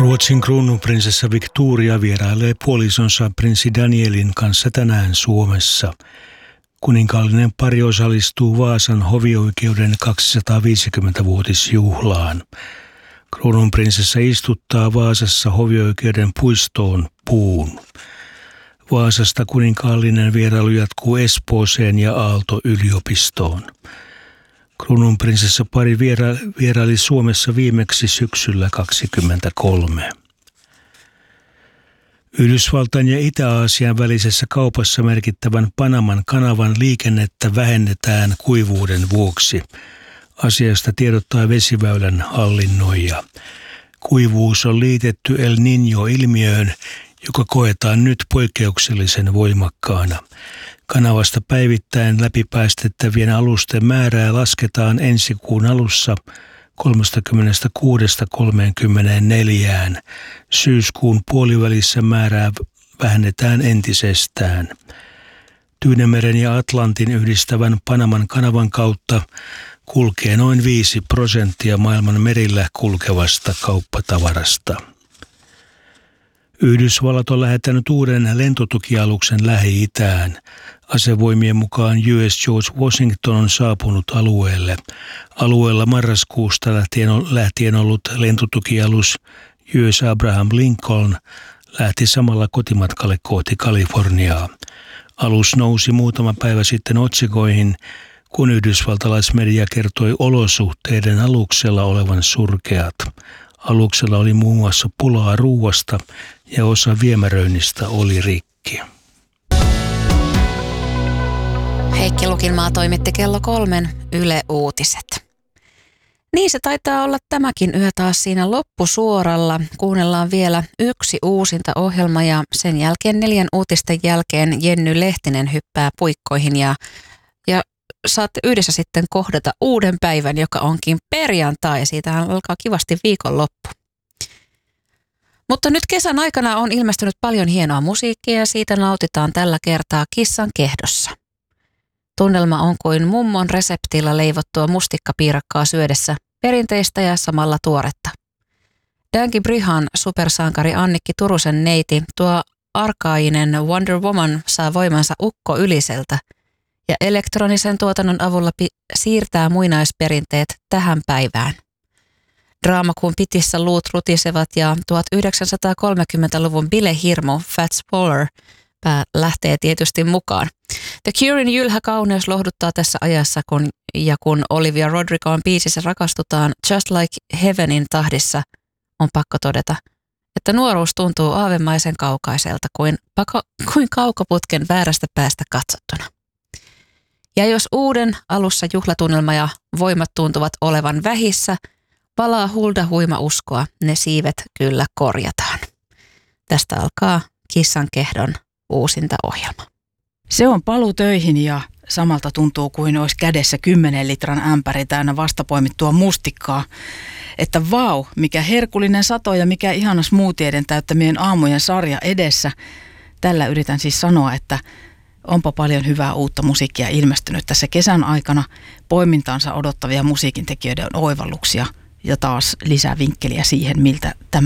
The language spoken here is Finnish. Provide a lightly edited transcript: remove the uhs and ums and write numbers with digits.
Ruotsin kruununprinsessa Victoria vierailee puolisonsa prinssi Danielin kanssa tänään Suomessa. Kuninkaallinen pari osallistuu Vaasan hovioikeuden 250-vuotisjuhlaan. Kruununprinsessa istuttaa Vaasassa hovioikeuden puistoon puun. Vaasasta kuninkaallinen vierailu jatkuu Espooseen ja Aalto-yliopistoon. Kruununprinsessa pari vieraili Suomessa viimeksi syksyllä 2023. Yhdysvaltain ja Itä-Aasian välisessä kaupassa merkittävän Panaman kanavan liikennettä vähennetään kuivuuden vuoksi. Asiasta tiedottaa vesiväylän hallinnoija. Kuivuus on liitetty El Niño-ilmiöön, joka koetaan nyt poikkeuksellisen voimakkaana. Kanavasta päivittäin läpipäästettävien alusten määrää lasketaan ensi kuun alussa 36-34. Syyskuun puolivälissä määrää vähennetään entisestään. Tyynenmeren ja Atlantin yhdistävän Panaman kanavan kautta kulkee noin 5% maailman merillä kulkevasta kauppatavarasta. Yhdysvallat on lähettänyt uuden lentotukialuksen Lähi-Itään. Asevoimien mukaan US George Washington on saapunut alueelle. Alueella marraskuusta lähtien ollut lentotukialus US Abraham Lincoln lähti samalla kotimatkalle kohti Kaliforniaa. Alus nousi muutama päivä sitten otsikoihin, kun yhdysvaltalaismedia kertoi olosuhteiden aluksella olevan surkeat. Aluksella oli muun muassa pulaa ruuasta ja osa viemäröinnistä oli rikki. Heikki Lukinmaa toimitti kello 3 Yle Uutiset. Niin se taitaa olla tämäkin yö taas siinä loppusuoralla. Kuunnellaan vielä yksi uusinta ohjelma ja sen jälkeen 4 uutisten jälkeen Jenny Lehtinen hyppää puikkoihin ja saatte yhdessä sitten kohdata uuden päivän, joka onkin perjantai ja siitähän alkaa kivasti viikonloppu. Mutta nyt kesän aikana on ilmestynyt paljon hienoa musiikkia ja siitä nautitaan tällä kertaa Kissan kehdossa. Tunnelma on kuin mummon reseptillä leivottua mustikkapiirakkaa syödessä, perinteistä ja samalla tuoretta. Danky Brihan supersankari Annikki Turusen neiti, tuo arkainen Wonder Woman saa voimansa Ukko Yliseltä ja elektronisen tuotannon avulla siirtää muinaisperinteet tähän päivään. Draamakuun pitissä luut rutisevat ja 1930-luvun bilehirmu Fats Waller lähtee tietysti mukaan. The Curen jylhä kauneus lohduttaa tässä ajassa, kun Olivia Rodrigoon biisissä rakastutaan Just Like Heavenin tahdissa, on pakko todeta, että nuoruus tuntuu aavemaisen kaukaiselta kuin kaukoputken väärästä päästä katsottuna. Ja jos uuden alussa juhlatunnelma ja voimat tuntuvat olevan vähissä, palaa Hulda huima uskoa, ne siivet kyllä korjataan. Tästä alkaa Kissan kehdon uusinta ohjelma. Se on paluu töihin ja samalta tuntuu kuin olisi kädessä 10 litran ämpäri täynnä vastapoimittua mustikkaa. Että vau, mikä herkullinen sato ja mikä ihana smoothieiden täyttämien aamujen sarja edessä. Tällä yritän siis sanoa, että onpa paljon hyvää uutta musiikkia ilmestynyt tässä kesän aikana. Poimintaansa odottavia musiikintekijöiden oivalluksia ja taas lisää vinkkeliä siihen, miltä tämä